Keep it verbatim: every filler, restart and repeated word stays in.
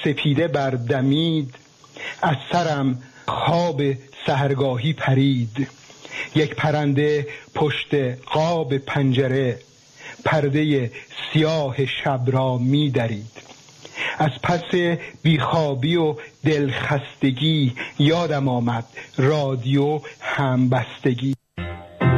سپیده بردمید، از سرم خواب سحرگاهی پرید. یک پرنده پشت قاب پنجره پرده سیاه شب را می درید. از پس بیخوابی و دلخستگی یادم آمد رادیو همبستگی.